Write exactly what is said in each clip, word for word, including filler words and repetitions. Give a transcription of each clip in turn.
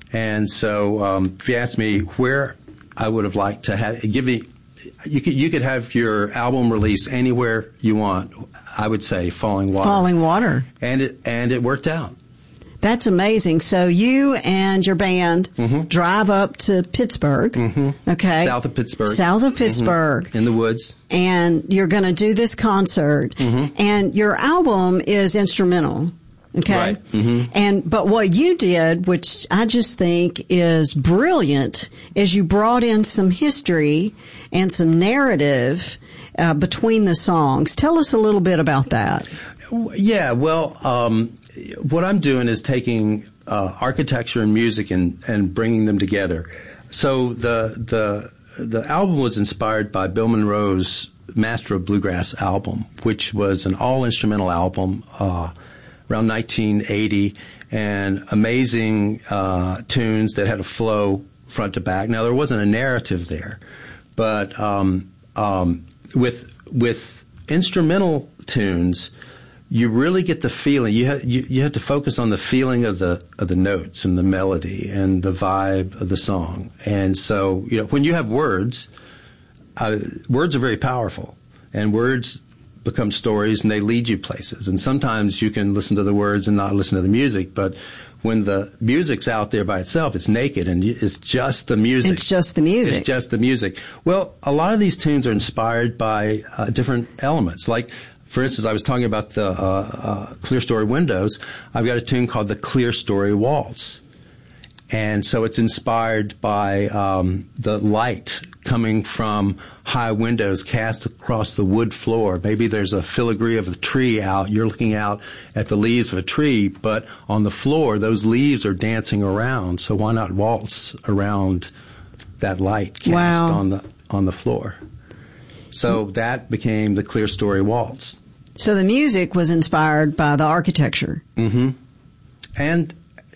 And so, um, if you ask me where I would have liked to have, give me, you could, you could have your album release anywhere you want. I would say Falling Water. Falling Water. And it, and it worked out. That's amazing. So you and your band mm-hmm. drive up to Pittsburgh. Mm-hmm. Okay. South of Pittsburgh. South of Pittsburgh. Mm-hmm. In the woods. And you're going to do this concert. Mm-hmm. And your album is instrumental. Okay. Right. Mm-hmm. And, but what you did, which I just think is brilliant, is you brought in some history and some narrative, uh, between the songs. Tell us a little bit about that. Yeah, well, um, what I'm doing is taking, uh, architecture and music and, and bringing them together. So the, the, the album was inspired by Bill Monroe's Master of Bluegrass album, which was an all-instrumental album, uh, around nineteen eighty, and amazing uh, tunes that had a flow front to back. Now, there wasn't a narrative there, but um, um, with with instrumental tunes, you really get the feeling. You have you, you have to focus on the feeling of the of the notes and the melody and the vibe of the song. And so, you know, when you have words, uh, words are very powerful, and words become stories, and they lead you places. And sometimes you can listen to the words and not listen to the music, but when the music's out there by itself, it's naked and it's just the music. It's just the music. It's just the music. Well, a lot of these tunes are inspired by uh, different elements. Like, for instance, I was talking about the uh, uh, Clear Story Windows. I've got a tune called the Clear Story Waltz. And so it's inspired by um, the light coming from high windows cast across the wood floor. Maybe there's a filigree of a tree out. You're looking out at the leaves of a tree, but on the floor, those leaves are dancing around. So why not waltz around that light cast wow. on the on the floor? So that became the Clear Story Waltz. So the music was inspired by the architecture. Mm-hmm. And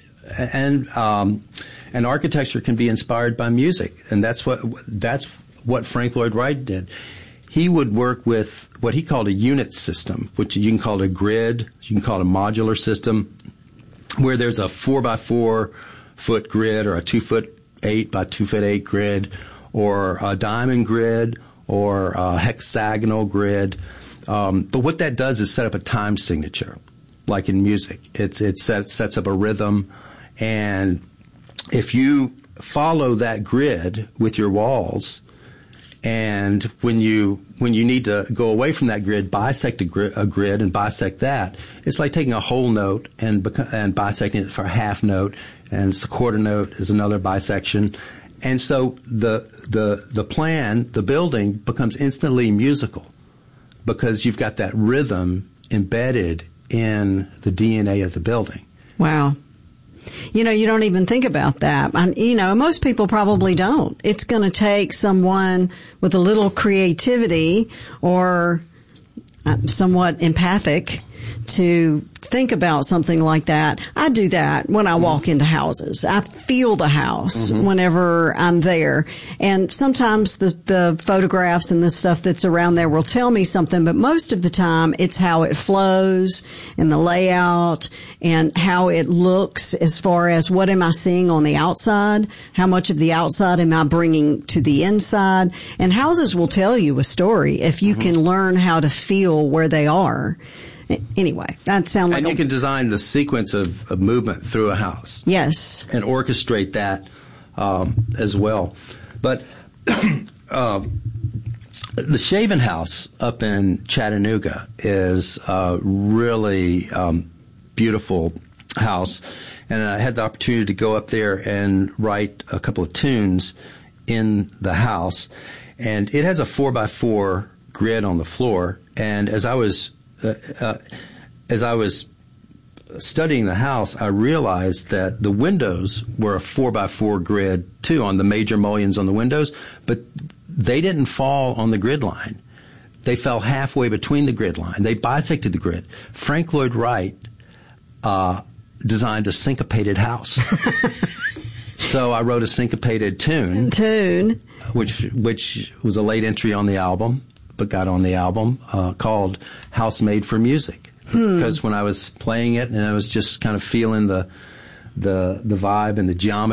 and um, and architecture can be inspired by music, and that's what that's what Frank Lloyd Wright did. He would work with what he called a unit system, which you can call it a grid, you can call it a modular system, where there's a four by four foot grid or a two foot eight by two foot eight grid, or a diamond grid, or a hexagonal grid. Um, but what that does is set up a time signature, like in music. It's it sets sets up a rhythm. And if you follow that grid with your walls, and when you when you need to go away from that grid, bisect a grid, a grid and bisect that, it's like taking a whole note and and bisecting it for a half note, and a quarter note is another bisection. And so the the the plan, the building, becomes instantly musical because you've got that rhythm embedded in the D N A of the building. Wow. You know, you don't even think about that. And, you know, most people probably don't. It's going to take someone with a little creativity or uh, somewhat empathic to think about something like that. I do that when I walk into houses. I feel the house mm-hmm. whenever I'm there. And sometimes the, the photographs and the stuff that's around there will tell me something, but most of the time it's how it flows and the layout and how it looks as far as what am I seeing on the outside, how much of the outside am I bringing to the inside. And houses will tell you a story if you mm-hmm. can learn how to feel where they are. Anyway, that sounds like and you a, can design the sequence of, of movement through a house. Yes, and orchestrate that um, as well. But uh, the Shaven House up in Chattanooga is a really um, beautiful house, and I had the opportunity to go up there and write a couple of tunes in the house, and it has a four by four grid on the floor. And as I was Uh, uh, as I was studying the house, I realized that the windows were a four by four grid too, on the major mullions on the windows, but they didn't fall on the grid line. They fell halfway between the grid line. They bisected the grid. Frank Lloyd Wright uh, designed a syncopated house. So I wrote a syncopated tune, tune, which which was a late entry on the album, but got on the album, uh, called House Made for Music. Hmm. Because when I was playing it and I was just kind of feeling the, the, the vibe and the geometry